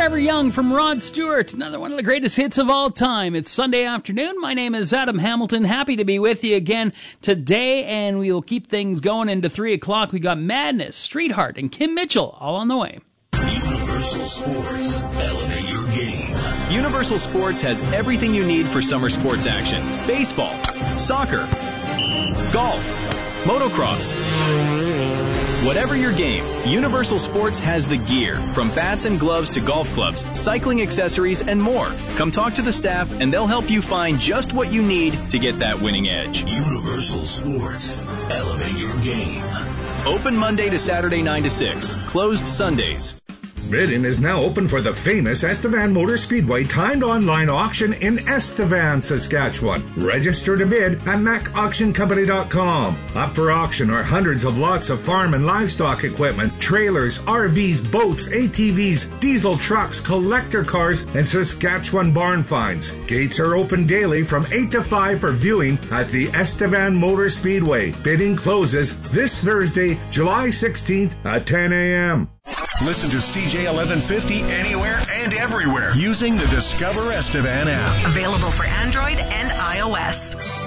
Forever Young from Rod Stewart, another one of the greatest hits of all time. It's Sunday afternoon. My name is Adam Hamilton. Happy to be with you again today, and we'll keep things going into 3 o'clock. We got Madness, Streetheart, and Kim Mitchell all on the way. Universal Sports. Elevate your game. Universal Sports has everything you need for summer sports action. Baseball, soccer, golf, motocross. Whatever your game, Universal Sports has the gear, from bats and gloves to golf clubs, cycling accessories, and more. Come talk to the staff, and they'll help you find just what you need to get that winning edge. Universal Sports. Elevate your game. Open Monday to Saturday 9 to 6. Closed Sundays. Bidding is now open for the famous Estevan Motor Speedway timed online auction in Estevan, Saskatchewan. Register to bid at macauctioncompany.com. Up for auction are hundreds of lots of farm and livestock equipment, trailers, RVs, boats, ATVs, diesel trucks, collector cars, and Saskatchewan barn finds. Gates are open daily from 8 to 5 for viewing at the Estevan Motor Speedway. Bidding closes this Thursday, July 16th at 10 a.m. Listen to CJ 1150 anywhere and everywhere using the Discover Estevan app. Available for Android and iOS.